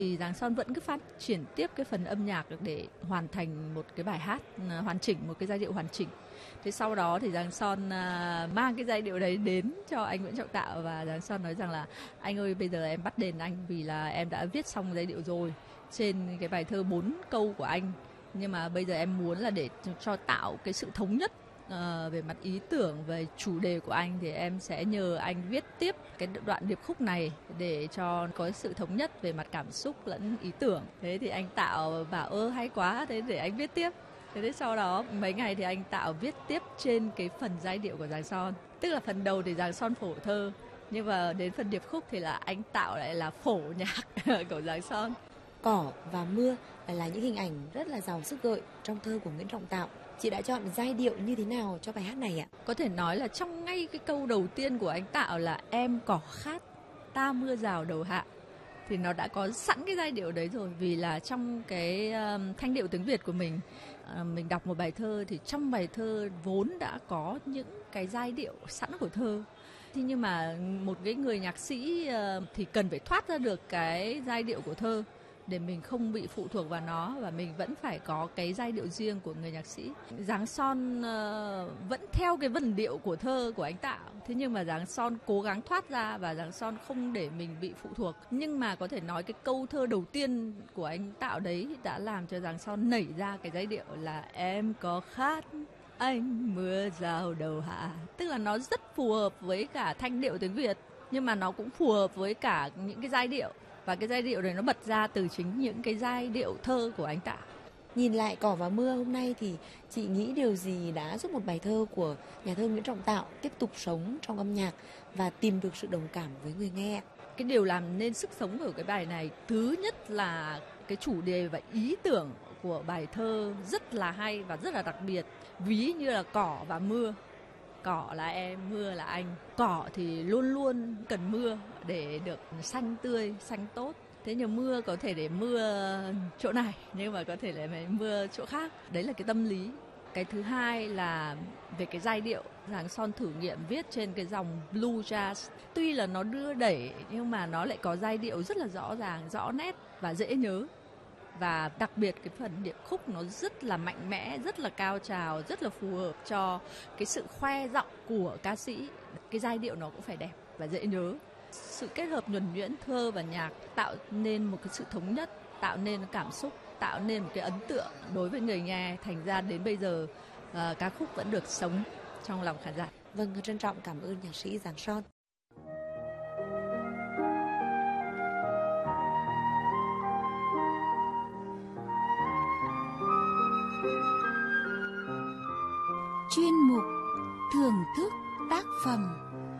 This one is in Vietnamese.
Thì Giáng Son vẫn cứ phát triển tiếp cái phần âm nhạc để hoàn thành một cái bài hát hoàn chỉnh, một cái giai điệu hoàn chỉnh. Thế sau đó thì Giáng Son mang cái giai điệu đấy đến cho anh Nguyễn Trọng Tạo, và Giáng Son nói rằng là anh ơi, bây giờ em bắt đền anh vì là em đã viết xong giai điệu rồi trên cái bài thơ 4 câu của anh, nhưng mà bây giờ em muốn là để cho tạo cái sự thống nhất về mặt ý tưởng, về chủ đề của anh, thì em sẽ nhờ anh viết tiếp cái đoạn điệp khúc này để cho có sự thống nhất về mặt cảm xúc lẫn ý tưởng. Thế thì anh Tạo bảo hay quá, thế để anh viết tiếp. Thế đến sau đó mấy ngày thì anh Tạo viết tiếp trên cái phần giai điệu của Giáng Son. Tức là phần đầu thì Giáng Son phổ thơ, nhưng mà đến phần điệp khúc thì là anh Tạo lại là phổ nhạc của Giáng Son. Cỏ và mưa là những hình ảnh rất là giàu sức gợi trong thơ của Nguyễn Trọng Tạo. Chị đã chọn giai điệu như thế nào cho bài hát này ạ? Có thể nói là trong ngay cái câu đầu tiên của anh Tạo là em cỏ khát, ta mưa rào đầu hạ, thì nó đã có sẵn cái giai điệu đấy rồi. Vì là trong cái thanh điệu tiếng Việt của mình đọc một bài thơ thì trong bài thơ vốn đã có những cái giai điệu sẵn của thơ. Thế nhưng mà một cái người nhạc sĩ thì cần phải thoát ra được cái giai điệu của thơ để mình không bị phụ thuộc vào nó, và mình vẫn phải có cái giai điệu riêng của người nhạc sĩ. Giáng Son vẫn theo cái vần điệu của thơ của anh Tạo, thế nhưng mà Giáng Son cố gắng thoát ra và Giáng Son không để mình bị phụ thuộc. Nhưng mà có thể nói cái câu thơ đầu tiên của anh Tạo đấy đã làm cho Giáng Son nảy ra cái giai điệu là em có khát anh mưa rào đầu hạ. Tức là nó rất phù hợp với cả thanh điệu tiếng Việt, nhưng mà nó cũng phù hợp với cả những cái giai điệu. Và cái giai điệu này nó bật ra từ chính những cái giai điệu thơ của anh Tạo. Nhìn lại Cỏ và Mưa hôm nay thì chị nghĩ điều gì đã giúp một bài thơ của nhà thơ Nguyễn Trọng Tạo tiếp tục sống trong âm nhạc và tìm được sự đồng cảm với người nghe? Cái điều làm nên sức sống của cái bài này, thứ nhất là cái chủ đề và ý tưởng của bài thơ rất là hay và rất là đặc biệt. Ví như là cỏ và mưa. Cỏ là em, mưa là anh. Cỏ thì luôn luôn cần mưa để được xanh tươi, xanh tốt. Thế nhưng mưa có thể để mưa chỗ này, nhưng mà có thể là mưa chỗ khác. Đấy là cái tâm lý. Cái thứ hai là về cái giai điệu. Giáng Son thử nghiệm viết trên cái dòng blue jazz. Tuy là nó đưa đẩy nhưng mà nó lại có giai điệu rất là rõ ràng, rõ nét và dễ nhớ. Và đặc biệt cái phần điệp khúc nó rất là mạnh mẽ, rất là cao trào, rất là phù hợp cho cái sự khoe giọng của ca sĩ. Cái giai điệu nó cũng phải đẹp và dễ nhớ. Sự kết hợp nhuần nhuyễn thơ và nhạc tạo nên một cái sự thống nhất, tạo nên cảm xúc, tạo nên một cái ấn tượng đối với người nghe. Thành ra đến bây giờ ca khúc vẫn được sống trong lòng khán giả. Vâng, trân trọng cảm ơn nhạc sĩ Giáng Son. Chuyên mục thưởng thức tác phẩm.